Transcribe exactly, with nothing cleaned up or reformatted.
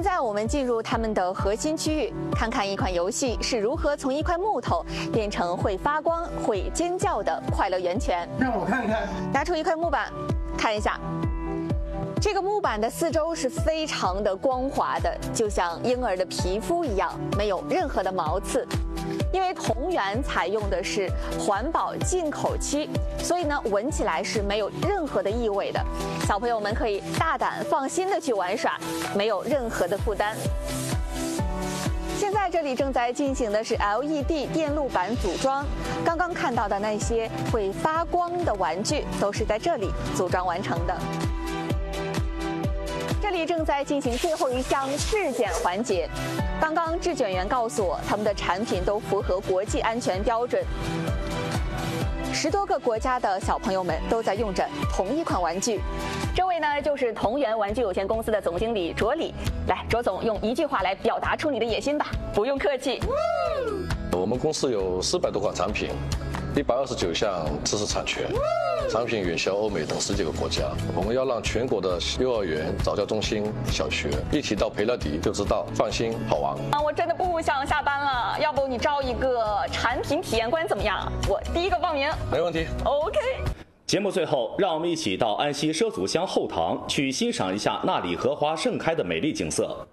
现在我们进入他们的核心区域，看看一款游戏是如何从一块木头变成会发光、会尖叫的快乐源泉。 让我看看， 拿出一块木板，看一下。这个木板的四周是非常的光滑的，就像婴儿的皮肤一样，没有任何的毛刺。因为铜源采用的是环保进口漆，所以呢，闻起来是没有任何的异味的。小朋友们可以大胆放心的去玩耍，没有任何的负担。现在这里正在进行的是 L E D 电路板组装，刚刚看到的那些会发光的玩具都是在这里组装完成的。这里正在进行最后一项质检环节。刚刚质检员告诉我，他们的产品都符合国际安全标准。十多个国家的小朋友们都在用着同一款玩具。这位呢，就是同源玩具有限公司的总经理卓礼。来，卓总，用一句话来表达出你的野心吧。不用客气。 我们公司有四百多款产品，一百二十九项知识产权。产品远销欧美等十几个国家。我们要让全国的幼儿园、早教中心、小学一提到培乐迪就知道放心好玩啊！我真的不想下班了，要不你招一个产品体验官怎么样？我第一个报名。 没问题。 OK。 节目最后，让我们一起到安溪畲族乡后塘去欣赏一下那里荷花盛开的美丽景色。